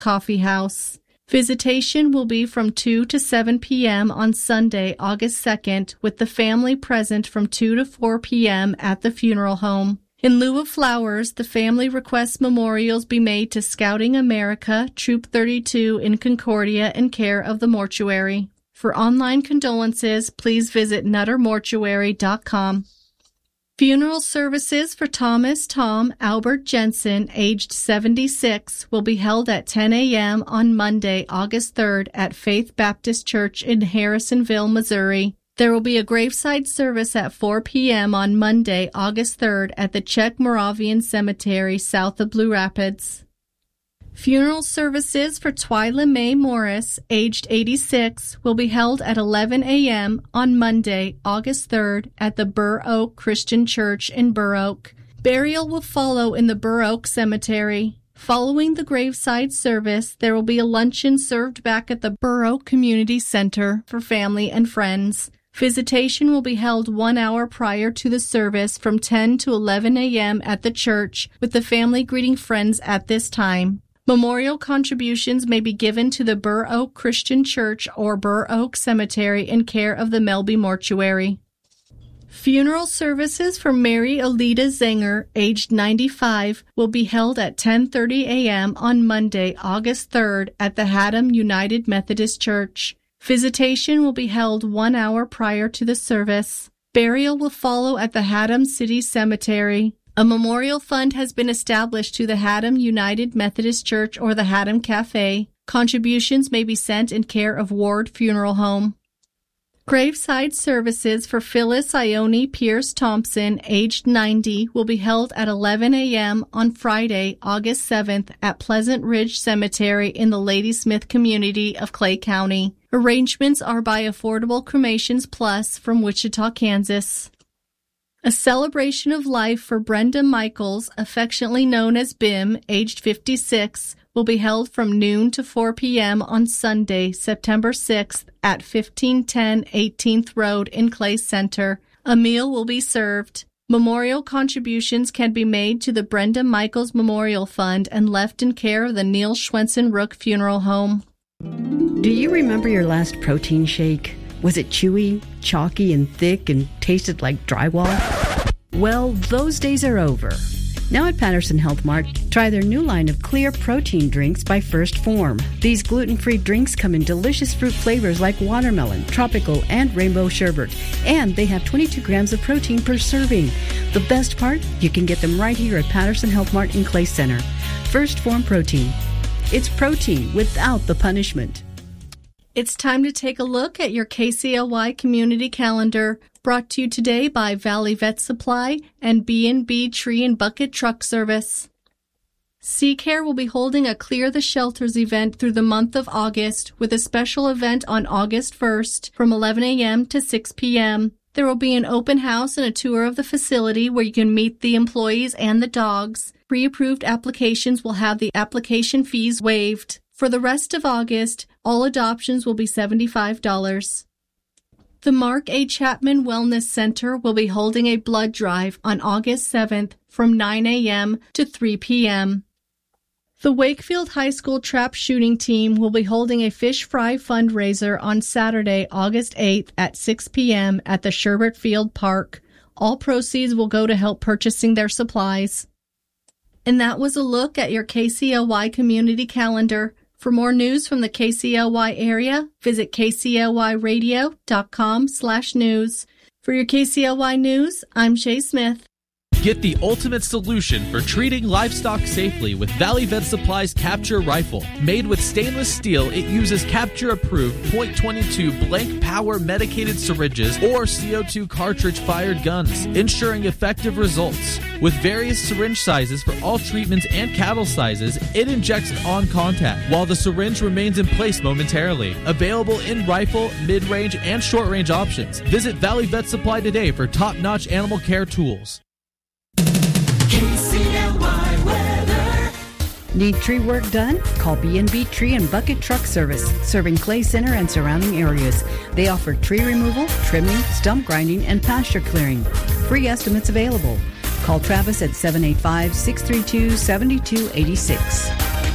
Coffee House. Visitation will be from 2 to 7 p.m. on Sunday, August 2nd, with the family present from 2 to 4 p.m. at the funeral home. In lieu of flowers, the family requests memorials be made to Scouting America, Troop 32 in Concordia in care of the mortuary. For online condolences, please visit nuttermortuary.com. Funeral services for Thomas Tom Albert Jensen, aged 76, will be held at 10 a.m. on Monday, August 3rd at Faith Baptist Church in Harrisonville, Missouri. There will be a graveside service at 4 p.m. on Monday, August 3rd at the Czech Moravian Cemetery south of Blue Rapids. Funeral services for Twyla Mae Morris, aged 86, will be held at 11 a.m. on Monday, August 3rd at the Burr Oak Christian Church in Burr Oak. Burial will follow in the Burr Oak Cemetery. Following the graveside service, there will be a luncheon served back at the Burr Oak Community Center for family and friends. Visitation will be held 1 hour prior to the service from 10 to 11 a.m. at the church, with the family greeting friends at this time. Memorial contributions may be given to the Burr Oak Christian Church or Burr Oak Cemetery in care of the Melby Mortuary. Funeral services for Mary Alida Zenger, aged 95, will be held at 10:30 a.m. on Monday, August 3rd at the Haddam United Methodist Church. Visitation will be held 1 hour prior to the service. Burial will follow at the Haddam City Cemetery. A memorial fund has been established to the Haddam United Methodist Church or the Haddam Cafe. Contributions may be sent in care of Ward Funeral Home. Graveside services for Phyllis Ione Pierce Thompson, aged 90, will be held at 11 a.m. on Friday, August 7th at Pleasant Ridge Cemetery in the Ladysmith community of Clay County. Arrangements are by Affordable Cremations Plus from Wichita, Kansas. A celebration of life for Brenda Michaels, affectionately known as Bim, aged 56, will be held from noon to 4 p.m. on Sunday, September 6th at 1510 18th Road in Clay Center. A meal will be served. Memorial contributions can be made to the Brenda Michaels Memorial Fund and left in care of the Neil Schwensen Rook Funeral Home. Do you remember your last protein shake? Was it chewy, chalky, and thick and tasted like drywall? Well, those days are over. Now at Patterson Health Mart, try their new line of clear protein drinks by First Form. These gluten-free drinks come in delicious fruit flavors like watermelon, tropical, and rainbow sherbet. And they have 22 grams of protein per serving. The best part? You can get them right here at Patterson Health Mart in Clay Center. First Form Protein. It's protein without the punishment. It's time to take a look at your KCLY community calendar, brought to you today by Valley Vet Supply and B&B Tree and Bucket Truck Service. SeaCare will be holding a Clear the Shelters event through the month of August, with a special event on August 1st from 11 a.m. to 6 p.m. There will be an open house and a tour of the facility where you can meet the employees and the dogs. Pre-approved applications will have the application fees waived. For the rest of August, all adoptions will be $75. The Mark A. Chapman Wellness Center will be holding a blood drive on August 7th from 9 a.m. to 3 p.m. The Wakefield High School Trap Shooting Team will be holding a fish fry fundraiser on Saturday, August 8th at 6 p.m. at the Sherbert Field Park. All proceeds will go to help purchasing their supplies. And that was a look at your KCLY community calendar. For more news from the KCLY area, visit kclyradio.com/news. For your KCLY news, I'm Shay Smith. Get the ultimate solution for treating livestock safely with Valley Vet Supply's Capture Rifle. Made with stainless steel, it uses Capture-approved .22 blank power medicated syringes or CO2 cartridge-fired guns, ensuring effective results. With various syringe sizes for all treatments and cattle sizes, it injects on contact, while the syringe remains in place momentarily. Available in rifle, mid-range, and short-range options. Visit Valley Vet Supply today for top-notch animal care tools. KCLY weather. Need tree work done? Call B&B Tree and Bucket Truck Service, serving Clay Center and surrounding areas. They offer tree removal, trimming, stump grinding, and pasture clearing. Free estimates available. Call Travis at 785-632-7286.